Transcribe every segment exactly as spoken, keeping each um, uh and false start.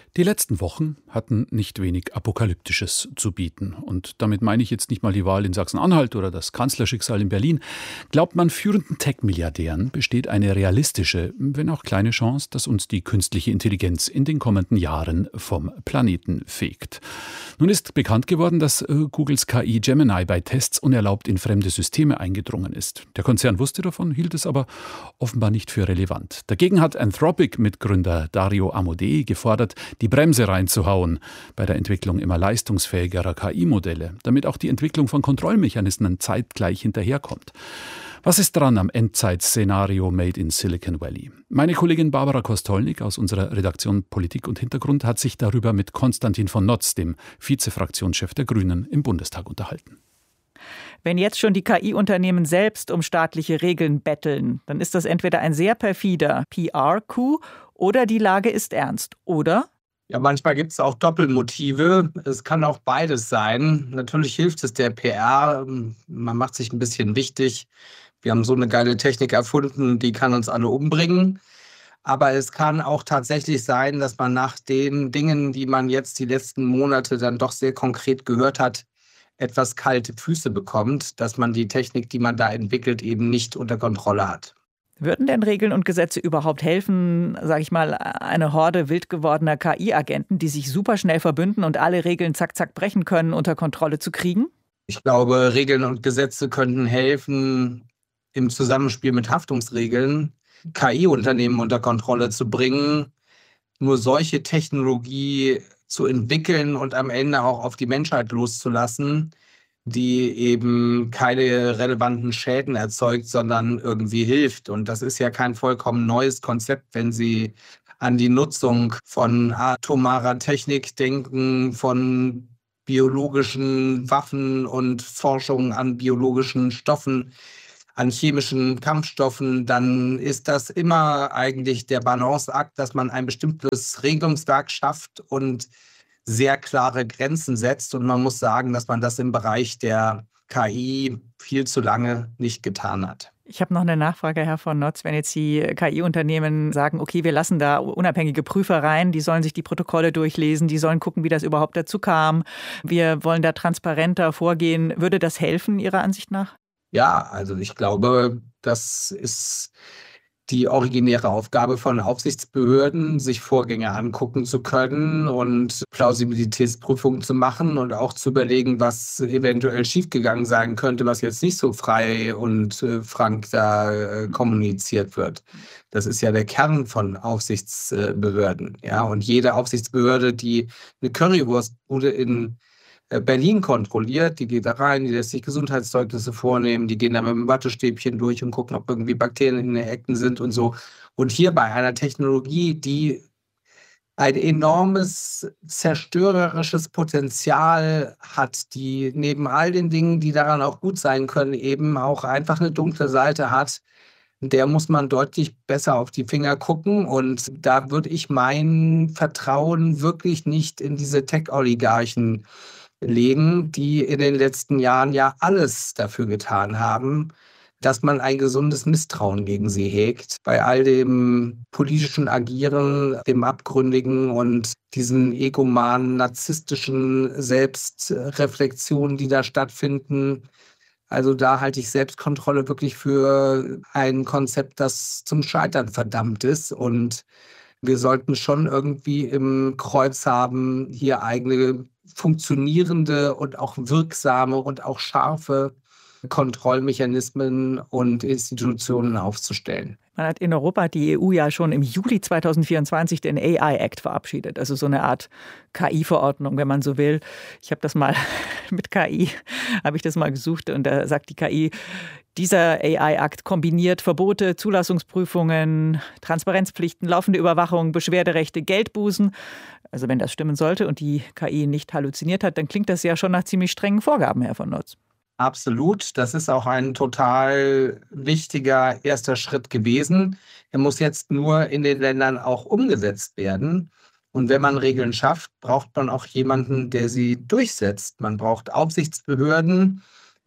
Die letzten Wochen hatten nicht wenig Apokalyptisches zu bieten. Und damit meine ich jetzt nicht mal die Wahl in Sachsen-Anhalt oder das Kanzlerschicksal in Berlin. Glaubt man führenden Tech-Milliardären, besteht eine realistische, wenn auch kleine Chance, dass uns die künstliche Intelligenz in den kommenden Jahren vom Planeten fegt. Nun ist bekannt geworden, dass äh, Googles K I Gemini bei Tests unerlaubt in fremde Systeme eingedrungen ist. Der Konzern wusste davon, hielt es aber offenbar nicht für relevant. Dagegen hat Anthropic-Mitgründer Dario Amodei gefordert, die Bremse reinzuhauen bei der Entwicklung immer leistungsfähigerer K I-Modelle, damit auch die Entwicklung von Kontrollmechanismen zeitgleich hinterherkommt. Was ist dran am Endzeitszenario Made in Silicon Valley? Meine Kollegin Barbara Kostolnik aus unserer Redaktion Politik und Hintergrund hat sich darüber mit Konstantin von Notz, dem Vizefraktionschef der Grünen im Bundestag, unterhalten. Wenn jetzt schon die K I-Unternehmen selbst um staatliche Regeln betteln, dann ist das entweder ein sehr perfider P R-Coup oder die Lage ist ernst, oder? Ja, manchmal gibt es auch Doppelmotive. Es kann auch beides sein. Natürlich hilft es der P R. Man macht sich ein bisschen wichtig. Wir haben so eine geile Technik erfunden, die kann uns alle umbringen. Aber es kann auch tatsächlich sein, dass man nach den Dingen, die man jetzt die letzten Monate dann doch sehr konkret gehört hat, etwas kalte Füße bekommt, dass man die Technik, die man da entwickelt, eben nicht unter Kontrolle hat. Würden denn Regeln und Gesetze überhaupt helfen, sage ich mal, eine Horde wild gewordener K I-Agenten, die sich super schnell verbünden und alle Regeln zack, zack brechen können, unter Kontrolle zu kriegen? Ich glaube, Regeln und Gesetze könnten helfen, im Zusammenspiel mit Haftungsregeln K I-Unternehmen unter Kontrolle zu bringen. Nur solche Technologie zu entwickeln und am Ende auch auf die Menschheit loszulassen, die eben keine relevanten Schäden erzeugt, sondern irgendwie hilft. Und das ist ja kein vollkommen neues Konzept, wenn Sie an die Nutzung von atomarer Technik denken, von biologischen Waffen und Forschung an biologischen Stoffen, an chemischen Kampfstoffen, dann ist das immer eigentlich der Balanceakt, dass man ein bestimmtes Regelungswerk schafft und sehr klare Grenzen setzt. Und man muss sagen, dass man das im Bereich der K I viel zu lange nicht getan hat. Ich habe noch eine Nachfrage, Herr von Notz. Wenn jetzt die K I-Unternehmen sagen, okay, wir lassen da unabhängige Prüfer rein, die sollen sich die Protokolle durchlesen, die sollen gucken, wie das überhaupt dazu kam, wir wollen da transparenter vorgehen, würde das helfen Ihrer Ansicht nach? Ja, also ich glaube, das ist die originäre Aufgabe von Aufsichtsbehörden, sich Vorgänge angucken zu können und Plausibilitätsprüfungen zu machen und auch zu überlegen, was eventuell schiefgegangen sein könnte, was jetzt nicht so frei und äh, frank da äh, kommuniziert wird. Das ist ja der Kern von Aufsichtsbehörden. Ja? Und jede Aufsichtsbehörde, die eine Currywurstbude in Berlin kontrolliert, die geht da rein, die lässt sich Gesundheitszeugnisse vornehmen, die gehen da mit dem Wattestäbchen durch und gucken, ob irgendwie Bakterien in den Ecken sind und so. Und hier bei einer Technologie, die ein enormes zerstörerisches Potenzial hat, die neben all den Dingen, die daran auch gut sein können, eben auch einfach eine dunkle Seite hat, der muss man deutlich besser auf die Finger gucken. Und da würde ich mein Vertrauen wirklich nicht in diese Tech-Oligarchen legen, die in den letzten Jahren ja alles dafür getan haben, dass man ein gesundes Misstrauen gegen sie hegt. Bei all dem politischen Agieren, dem Abgründigen und diesen egomanen, narzisstischen Selbstreflexionen, die da stattfinden. Also da halte ich Selbstkontrolle wirklich für ein Konzept, das zum Scheitern verdammt ist. Und wir sollten schon irgendwie im Kreuz haben, hier eigene funktionierende und auch wirksame und auch scharfe Kontrollmechanismen und Institutionen aufzustellen. Man hat in Europa hat die E U ja schon im Juli zweitausendvierundzwanzig den A I-Act verabschiedet, also so eine Art K I-Verordnung, wenn man so will. Ich habe das mal mit K I, habe ich das mal gesucht und da sagt die K I, dieser A I-Akt kombiniert Verbote, Zulassungsprüfungen, Transparenzpflichten, laufende Überwachung, Beschwerderechte, Geldbußen. Also wenn das stimmen sollte und die K I nicht halluziniert hat, dann klingt das ja schon nach ziemlich strengen Vorgaben, Herr von Notz. Absolut. Das ist auch ein total wichtiger erster Schritt gewesen. Er muss jetzt nur in den Ländern auch umgesetzt werden. Und wenn man Regeln schafft, braucht man auch jemanden, der sie durchsetzt. Man braucht Aufsichtsbehörden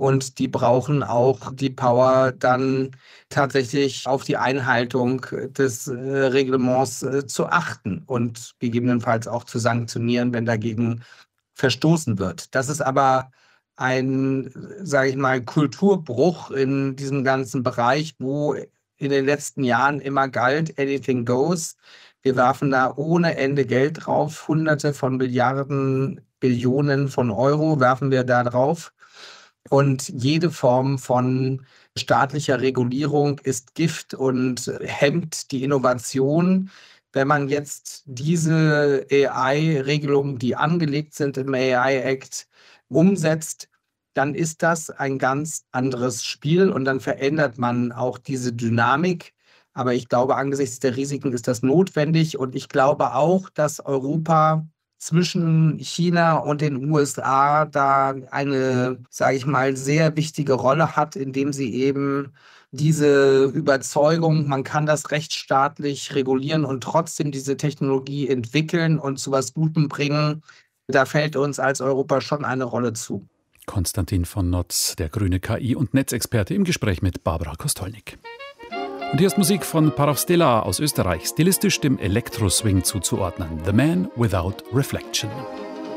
Und die brauchen auch die Power, dann tatsächlich auf die Einhaltung des äh, Reglements äh, zu achten und gegebenenfalls auch zu sanktionieren, wenn dagegen verstoßen wird. Das ist aber ein, sage ich mal, Kulturbruch in diesem ganzen Bereich, wo in den letzten Jahren immer galt, anything goes. Wir werfen da ohne Ende Geld drauf, Hunderte von Milliarden, Billionen von Euro werfen wir da drauf. Und jede Form von staatlicher Regulierung ist Gift und hemmt die Innovation. Wenn man jetzt diese A I-Regelungen, die angelegt sind im A I-Act, umsetzt, dann ist das ein ganz anderes Spiel und dann verändert man auch diese Dynamik. Aber ich glaube, angesichts der Risiken ist das notwendig und ich glaube auch, dass Europa zwischen China und den U S A da eine, sage ich mal, sehr wichtige Rolle hat, indem sie eben diese Überzeugung, man kann das rechtsstaatlich regulieren und trotzdem diese Technologie entwickeln und zu was Gutem bringen, da fällt uns als Europa schon eine Rolle zu. Konstantin von Notz, der grüne K I- und Netzexperte, im Gespräch mit Barbara Kostolnik. Und hier ist Musik von Parov Stelar aus Österreich, stilistisch dem Elektro-Swing zuzuordnen. The Man Without Reflection.